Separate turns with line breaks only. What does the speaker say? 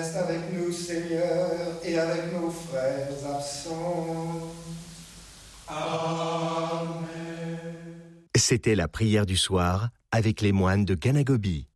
Reste avec nous, Seigneur, et avec nos frères absents. Amen.
C'était la prière du soir avec les moines de Ganagobi.